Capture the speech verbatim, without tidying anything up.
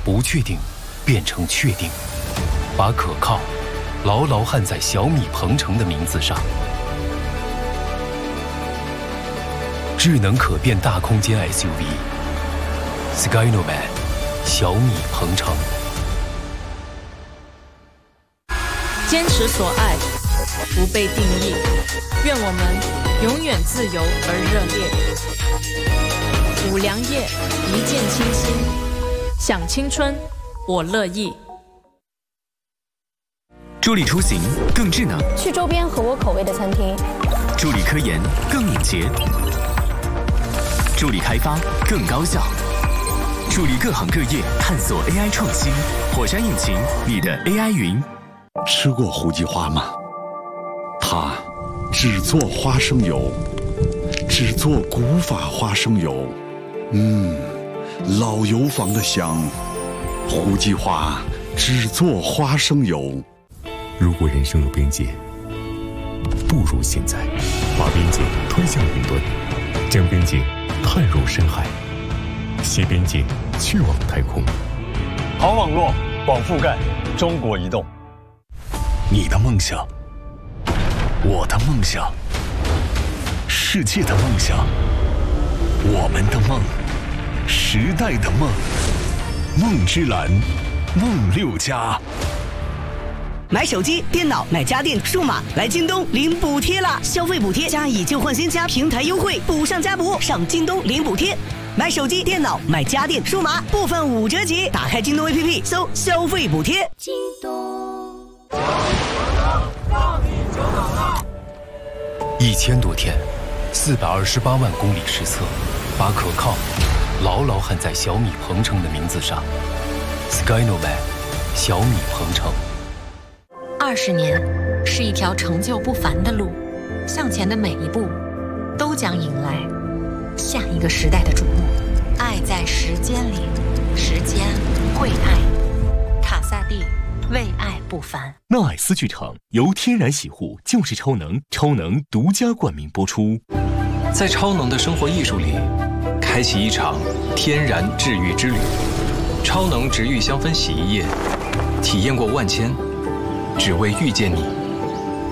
不确定变成确定，把可靠牢牢焊在小米鹏程的名字上。智能可变大空间 S U V Skynomad 小米鹏程。 坚持所爱，不被定义。愿我们永远自由而热烈。五粮液，一见倾心，想青春，我乐意。 助力出行更智能， 去周边合我口味的餐厅； 助力科研更敏捷，助力开发更高效，助力各行各业探索 A I 创新。火山引擎，你的 A I 云。 吃过胡记花吗？它只做花生油，只做古法花生油。嗯，老油坊的香。胡记花只做花生油。 如果人生有边界，不如现在，把边界推向云端，将边界探入深海，携边界去往太空。 好网络，广覆盖，中国移动。 你的梦想，我的梦想，世界的梦想，我们的梦，时代的梦，梦之蓝，梦六家。 买手机、电脑、买家电、数码，来京东领补贴啦！消费补贴加以旧换新加平台优惠，补上加补，上京东领补贴。买手机、电脑、买家电、数码，部分五折起。打开京东 A P P， 搜消费补贴。京东。 一千多天，四百二十八万公里实测，把可靠牢牢焊在小米鹏程的名字上。Skynomad 小米鹏程。 二十年是一条成就不凡的路，向前的每一步都将迎来下一个时代的瞩目。爱在时间里，时间会爱。卡萨帝，为爱不凡。 纳爱斯剧场由天然洗护就是超能，超能独家冠名播出。 在超能的生活艺术里，开启一场天然治愈之旅。超能植愈香氛洗衣液，体验过万千，只为遇见你。